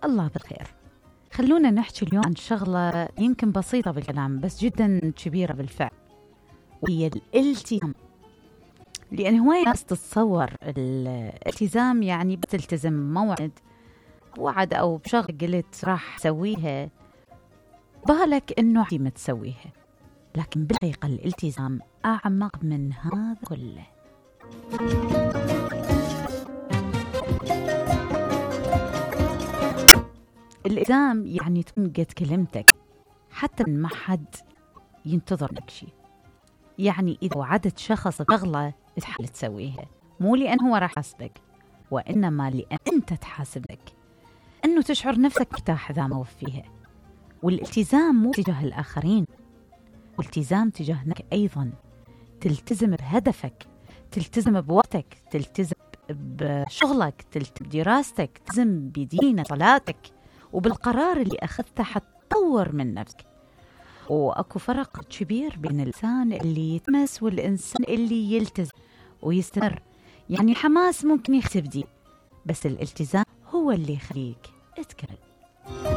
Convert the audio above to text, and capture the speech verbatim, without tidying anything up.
الله بالخير. خلونا نحكي اليوم عن شغلة يمكن بسيطة بالكلام بس جدا كبيرة بالفعل، وهي الالتزام. لأن هواي ناس تتصور الالتزام يعني بتلتزم موعد وعد أو بشغل قلت راح سويها بالك إنه عديمة تسويها، لكن بالحقيقة الالتزام أعمق من هذا كله. الالتزام يعني تنقد كلمتك حتى ما حد ينتظر منك شيء. يعني إذا وعدت شخص بشغلة تحاول تسويها، مو لأن هو راح يحاسبك، وإنما لأن أنت تحاسبك، أنه تشعر نفسك مرتاح إذا ما وفيها. والالتزام مو تجاه الآخرين، والالتزام تجاه نفسك أيضا. تلتزم بهدفك، تلتزم بوقتك، تلتزم بشغلك، تلتزم بدراستك، تلتزم بدينك، صلاتك، وبالقرار اللي أخذته حتطور من نفسك. وأكو فرق كبير بين الإنسان اللي يتمس والإنسان اللي يلتزم ويستمر. يعني حماس ممكن يختفي، بس الالتزام هو اللي يخليك تكمل.